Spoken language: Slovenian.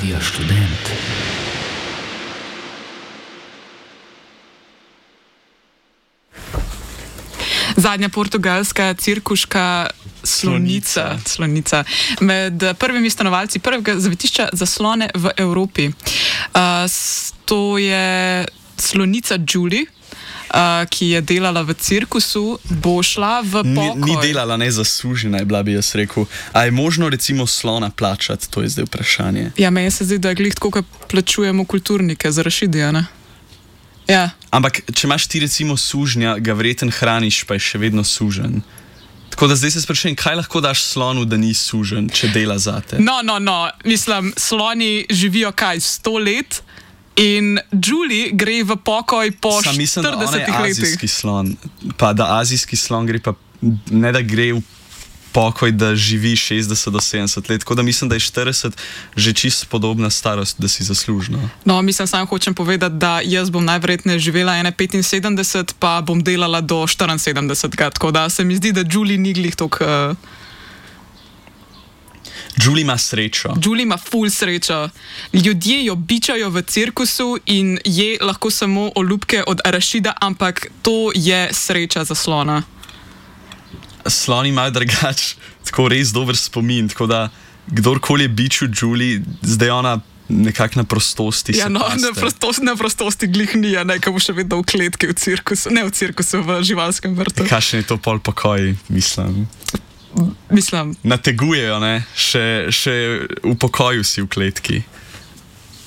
Radio Študent. Zadnja portugalska cirkuška slonica med prvimi stanovalci prvega zavetišča za slone v Evropi. To je slonica Julie, ki je delala v cirkusu, bo šla v pokoj. Ni delala nezaslužena, je bila, bi jaz rekel. A je možno recimo slona plačati? To je zdaj vprašanje. Ja, meni se zdi, da je glih tako, kot plačujemo kulturnike za Rašidija, ne? Ja. Ampak, če imaš ti recimo sužnja, ga verjetno hraniš, pa je še vedno sužen. Tako da zdaj se sprašujem, kaj lahko daš slonu, da ni sužen, če dela zate? No. Mislim, sloni živijo kaj, 100 let in Julie gre v pokoj po 40 letih. Mislim, da ona je azijski slon, pa da azijski slon gre pa, ne da gre v pokoj, da živi 60 do 70 let. Tako da mislim, da je 40 že čisto podobna starost, da si zaslužna. No, mislim, sam hočem povedati, da jaz bom najverjetneje živela 75, pa bom delala do 74. Tako da se mi zdi, da Julie ni glih toliko... Julie ima srečo. Julie ima ful srečo. Ljudje jo bičajo v cirkusu in je lahko samo olupke od Rašida, ampak to je sreča za slona. Sloni imajo drugače, tako res dober spomin, tako da kdorkoli je bičil Julie, zdaj ona nekako na prostosti se paste. Na prostosti glih ni, ne, ko bo še vedno v kletki v cirkusu, ne v cirkusu, v živalskem vrtu. Kakšen je to pol pokoj, mislim. Nategujejo, ne, še v pokoju si v kletki.